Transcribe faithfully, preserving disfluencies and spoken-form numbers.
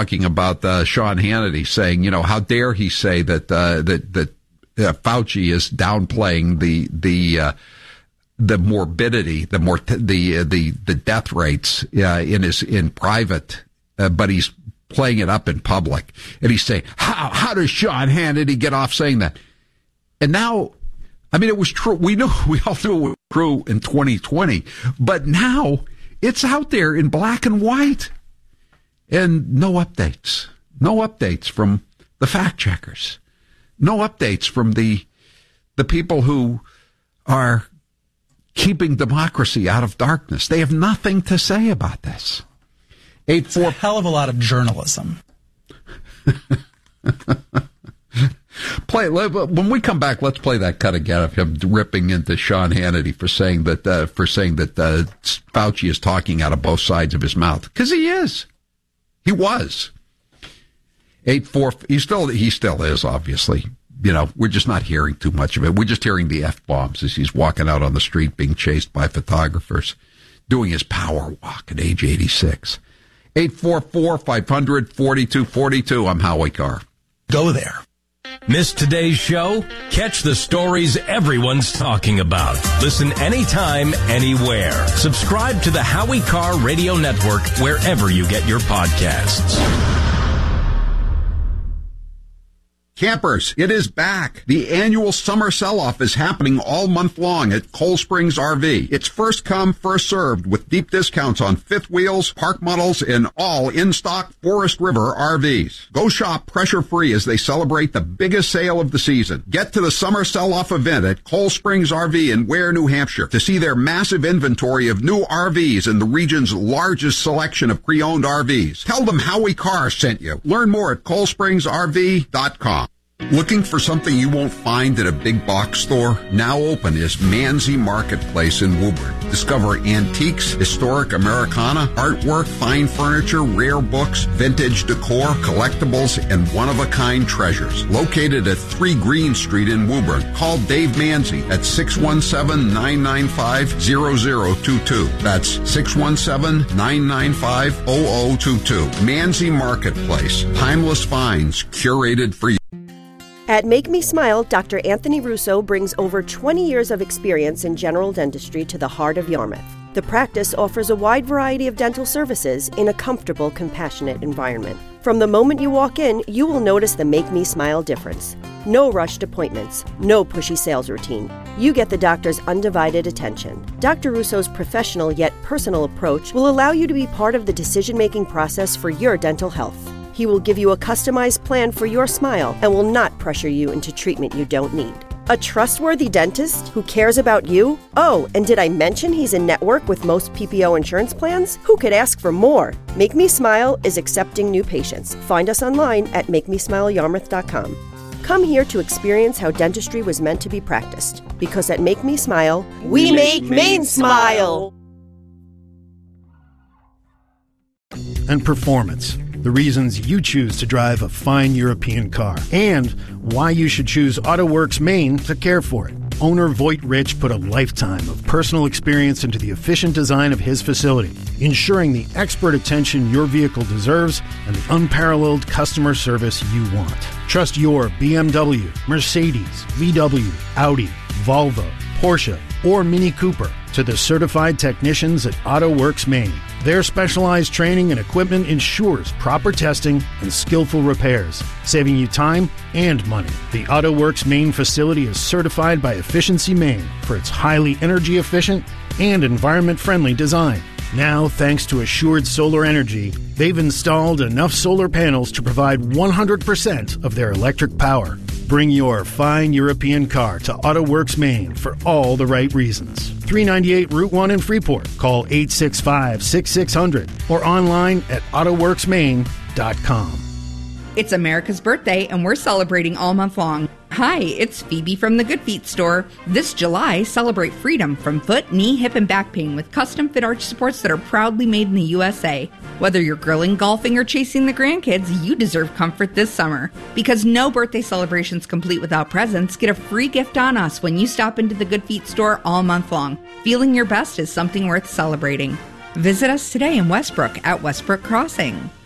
talking about uh, Sean Hannity, saying, you know, how dare he say that uh, that that uh, Fauci is downplaying the the uh, the morbidity, the more the uh, the the death rates uh, in his in private, uh, but he's playing it up in public, and he's saying, how how does Sean Hannity get off saying that? And now, I mean, it was true. We know we all knew it was true in twenty twenty, but now it's out there in black and white, and no updates, no updates from the fact checkers, no updates from the the people who are keeping democracy out of darkness. They have nothing to say about this. Eight it's four a hell of a lot of journalism. Play when we come back. Let's play that cut again of him ripping into Sean Hannity for saying that uh, for saying that uh, Fauci is talking out of both sides of his mouth, because he is. He was. Eight four. He still he still is. Obviously, you know, we're just not hearing too much of it. We're just hearing the F bombs as he's walking out on the street, being chased by photographers, doing his power walk at age eighty-six. eight four four, five hundred, forty-two forty-two. I'm Howie Carr. Go there. Miss today's show? Catch the stories everyone's talking about. Listen anytime, anywhere. Subscribe to the Howie Carr Radio Network wherever you get your podcasts. Campers, it is back. The annual summer sell-off is happening all month long at Cold Springs R V. It's first come, first served with deep discounts on fifth wheels, park models, and all in-stock Forest River R Vs. Go shop pressure-free as they celebrate the biggest sale of the season. Get to the summer sell-off event at Cold Springs R V in Ware, New Hampshire to see their massive inventory of new R Vs and the region's largest selection of pre-owned R Vs. Tell them Howie Carr sent you. Learn more at cold springs r v dot com. Looking for something you won't find at a big box store? Now open is Manzi Marketplace in Woburn. Discover antiques, historic Americana, artwork, fine furniture, rare books, vintage decor, collectibles, and one-of-a-kind treasures. Located at three Green Street in Woburn. Call Dave Manzi at six one seven, nine nine five, zero zero two two. That's six one seven, nine nine five, zero zero two two. Manzi Marketplace. Timeless finds curated for you. At Make Me Smile, Doctor Anthony Russo brings over twenty years of experience in general dentistry to the heart of Yarmouth. The practice offers a wide variety of dental services in a comfortable, compassionate environment. From the moment you walk in, you will notice the Make Me Smile difference. No rushed appointments, no pushy sales routine. You get the doctor's undivided attention. Doctor Russo's professional yet personal approach will allow you to be part of the decision-making process for your dental health. He will give you a customized plan for your smile and will not pressure you into treatment you don't need. A trustworthy dentist who cares about you? Oh, and did I mention he's in network with most P P O insurance plans? Who could ask for more? Make Me Smile is accepting new patients. Find us online at make me smile yarmouth dot com. Come here to experience how dentistry was meant to be practiced. Because at Make Me Smile, we, we make Maine smile. And performance. The reasons you choose to drive a fine European car, and why you should choose AutoWorks Maine to care for it. Owner Voight Rich put a lifetime of personal experience into the efficient design of his facility, ensuring the expert attention your vehicle deserves and the unparalleled customer service you want. Trust your B M W, Mercedes, V W, Audi, Volvo, Porsche, or Mini Cooper to the certified technicians at AutoWorks Maine. Their specialized training and equipment ensures proper testing and skillful repairs, saving you time and money. The AutoWorks Maine facility is certified by Efficiency Maine for its highly energy efficient and environment-friendly design. Now, thanks to Assured Solar Energy, they've installed enough solar panels to provide one hundred percent of their electric power. Bring your fine European car to AutoWorks Maine for all the right reasons. three ninety-eight Route one in Freeport. Call eight six five, six six zero zero or online at auto works maine dot com. It's America's birthday, and we're celebrating all month long. Hi, it's Phoebe from the Good Feet store. This July, celebrate freedom from foot, knee, hip, and back pain with custom fit arch supports that are proudly made in the U S A. Whether you're grilling, golfing, or chasing the grandkids, you deserve comfort this summer. Because no birthday celebration's complete without presents, get a free gift on us when you stop into the Good Feet store all month long. Feeling your best is something worth celebrating. Visit us today in Westbrook at Westbrook Crossing.